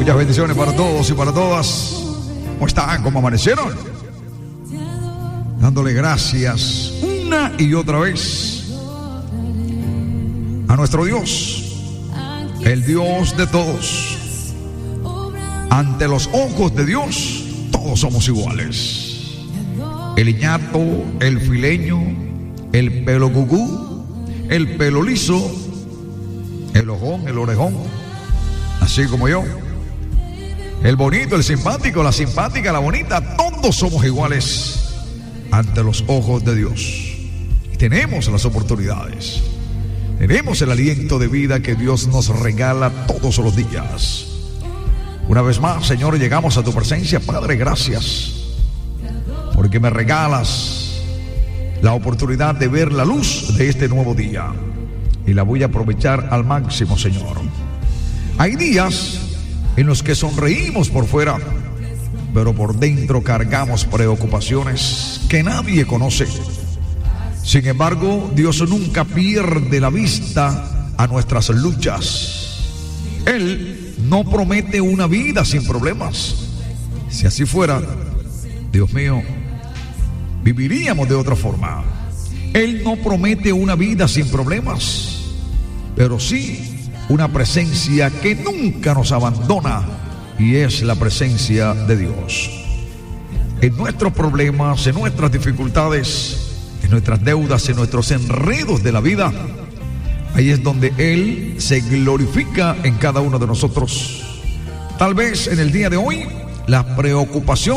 Muchas bendiciones para todos y para todas. ¿Cómo están? ¿Cómo amanecieron? Dándole gracias una y otra vez a nuestro Dios, el Dios de todos. Ante los ojos de Dios, todos somos iguales. El iñato, el fileño, el pelo cucú, el pelo liso, el ojón, el orejón, así como yo. El bonito, el simpático, la simpática, la bonita, todos somos iguales ante los ojos de Dios. Y tenemos las oportunidades, tenemos el aliento de vida que Dios nos regala todos los días. Una vez más, Señor, llegamos a tu presencia. Padre, gracias porque me regalas la oportunidad de ver la luz de este nuevo día, y la voy a aprovechar al máximo, Señor. Hay días en los que sonreímos por fuera, pero por dentro cargamos preocupaciones que nadie conoce. Sin embargo, Dios nunca pierde la vista a nuestras luchas. Él no promete una vida sin problemas. Si así fuera, Dios mío, viviríamos de otra forma. Él no promete una vida sin problemas, pero sí una presencia que nunca nos abandona, y es la presencia de Dios. En nuestros problemas, en nuestras dificultades, en nuestras deudas, en nuestros enredos de la vida, ahí es donde Él se glorifica en cada uno de nosotros. Tal vez en el día de hoy, la preocupación